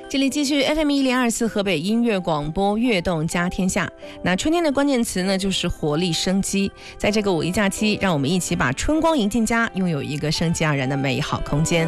这里继续 FM1024河北音乐广播悦动家天下。那春天的关键词呢，就是活力生机。在这个五一假期，让我们一起把春光迎进家，拥有一个生机盎然的美好空间。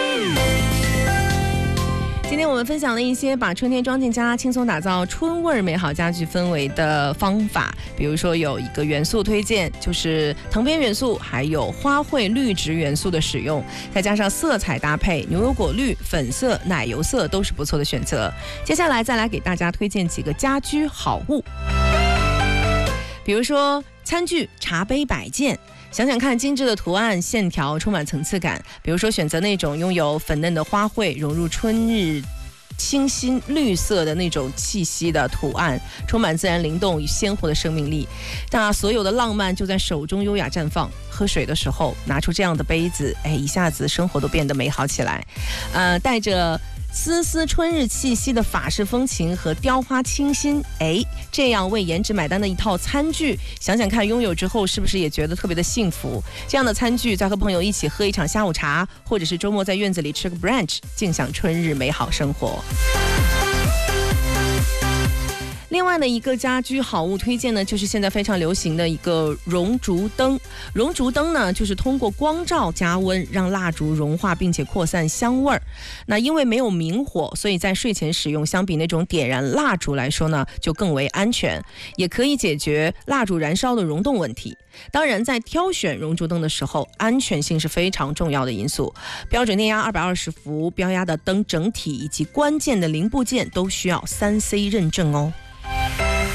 今天我们分享了一些把春天装进家，轻松打造春味美好家居氛围的方法。比如说有一个元素推荐，就是藤编元素还有花卉绿植元素的使用，再加上色彩搭配，牛油果绿、粉色、奶油色都是不错的选择。接下来再来给大家推荐几个家居好物，比如说餐具、茶杯摆件。想想看，精致的图案，线条充满层次感。比如说选择那种拥有粉嫩的花卉，融入春日清新绿色的那种气息的图案，充满自然灵动与鲜活的生命力。那所有的浪漫就在手中优雅绽放。喝水的时候拿出这样的杯子，一下子生活都变得美好起来。带着丝丝春日气息的法式风情和雕花清新，这样为颜值买单的一套餐具，想想看拥有之后是不是也觉得特别的幸福？这样的餐具在和朋友一起喝一场下午茶，或者是周末在院子里吃个 brunch， 尽享春日美好生活。另外的一个家居好物推荐呢，就是现在非常流行的一个熔烛灯。熔烛灯呢，就是通过光照加温，让蜡烛融化并且扩散香味儿。那因为没有明火，所以在睡前使用，相比那种点燃蜡烛来说呢，就更为安全，也可以解决蜡烛燃烧的溶洞问题。当然，在挑选熔烛灯的时候，安全性是非常重要的因素。标准电压220伏，标压的灯整体以及关键的零部件都需要3C 认证哦。